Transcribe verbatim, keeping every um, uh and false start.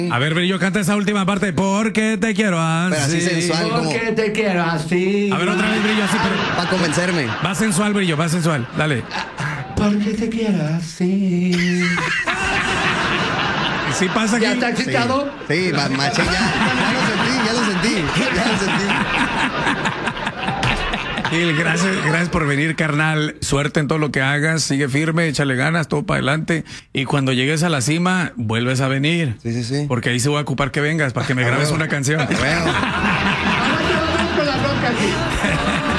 A ver, Brillo, canta esa última parte. Porque te quiero así. Pero así sensual, como... Porque te quiero así. A ver, otra vez, Brillo, así, pero... Para convencerme. Va sensual, Brillo, va sensual. Dale. Porque te quiero así. ¿Sí pasa aquí? ¿Ya está excitado? Sí, sí, maché, ya, ya lo sentí, ya lo sentí, ya lo sentí. Gil, gracias, gracias por venir, carnal. Suerte en todo lo que hagas. Sigue firme, échale ganas, todo para adelante. Y cuando llegues a la cima, vuelves a venir. Sí, sí, sí. Porque ahí se voy a ocupar que vengas para que me grabes una canción. Bueno. Ahora te vamos con la roca aquí.